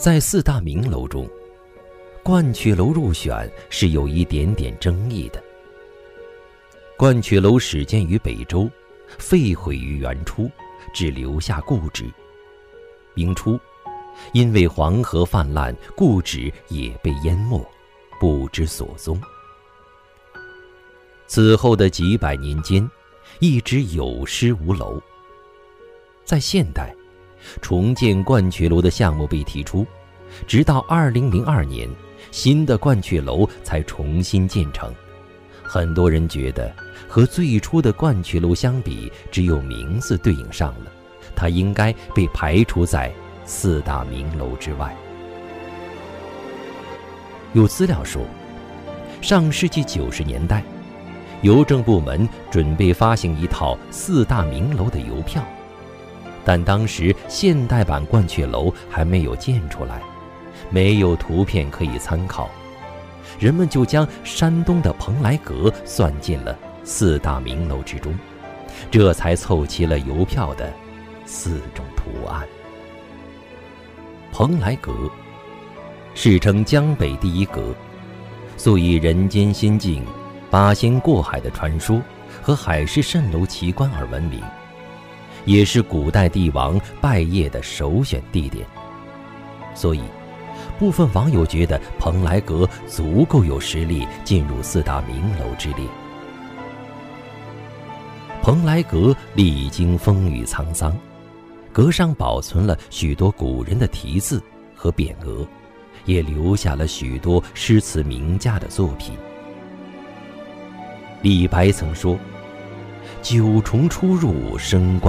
在四大名楼中，鹳雀楼入选是有一点点争议的。鹳雀楼始建于北周，废毁于元初，只留下故址。明初，因为黄河泛滥，故址也被淹没，不知所踪。此后的几百年间，一直有失无楼。在现代，重建鹳雀楼的项目被提出，直到2002年，新的鹳雀楼才重新建成。很多人觉得和最初的鹳雀楼相比，只有名字对应上了，它应该被排除在四大名楼之外。有资料说，上世纪90年代，邮政部门准备发行一套四大名楼的邮票，但当时现代版鹳雀楼还没有建出来，没有图片可以参考，人们就将山东的蓬莱阁算进了四大名楼之中，这才凑齐了邮票的4种图案。蓬莱阁世称江北第一阁，素以人间仙境、八仙过海的传说和海市蜃楼奇观而闻名，也是古代帝王拜谒的首选地点。所以部分网友觉得蓬莱阁足够有实力进入四大名楼之列。蓬莱阁历经风雨沧桑，阁上保存了许多古人的题字和匾额，也留下了许多诗词名家的作品。李白曾说：“九重出入生光。”